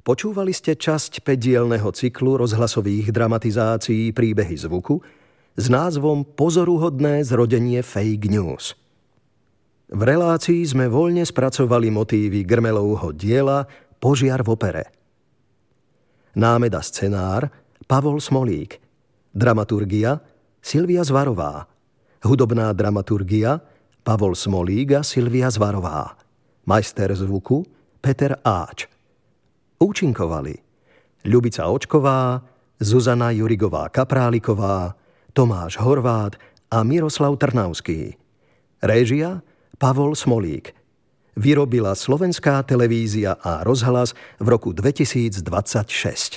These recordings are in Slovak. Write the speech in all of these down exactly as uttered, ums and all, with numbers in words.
Počúvali ste časť päťdielneho cyklu rozhlasových dramatizácií Príbehy zvuku s názvom Pozoruhodné zrodenie fake news. V relácii sme voľne spracovali motívy Grmelovho diela Požiar v opere. Námed a scenár Pavol Smolík. Dramaturgia Silvia Zvarová. Hudobná dramaturgia Pavol Smolík a Silvia Zvarová. Majster zvuku Peter Áč. Účinkovali Ľubica Očková, Zuzana Jurigová-Kapráliková, Tomáš Horvát a Miroslav Trnavský. Réžia Pavol Smolík. Vyrobila Slovenská televízia a rozhlas v roku dvetisícdvadsaťšesť.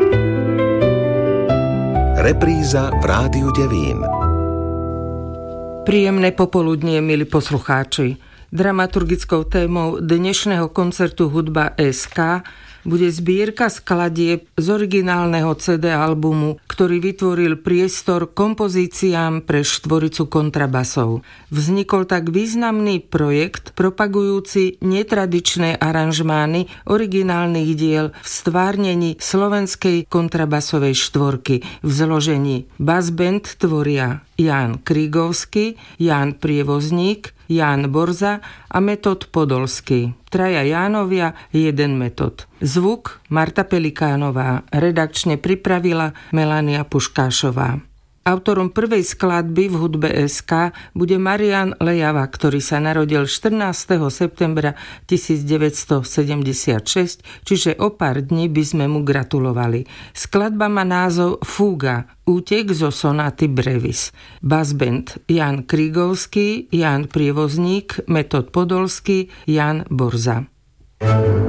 Repríza v Rádiu Devín. Príjemné popoludnie, milí poslucháči. Dramaturgickou témou dnešného koncertu Hudba es ká bude zbierka skladieb z originálneho cé dé albumu, ktorý vytvoril priestor kompozíciám pre štvoricu kontrabasov. Vznikol tak významný projekt propagujúci netradičné aranžmány originálnych diel v stvárnení slovenskej kontrabasovej štvorky v zložení basband tvoria Ján Krígovský, Ján Prievozník, Ján Borza a Metod Podolský. Traja Jánovia, jeden Metod. Zvuk Marta Pelikánová, redakčne pripravila Melania Puškášová. Autorom prvej skladby v Hudbe es ká bude Marián Lejava, ktorý sa narodil štrnásteho septembra tisícdeväťstosedemdesiatšesť, čiže o pár dní by sme mu gratulovali. Skladba má názov Fúga, útek zo sonáty Brevis. Basband Ján Krígovský, Ján Prievozník, Metod Podolský, Ján Borza.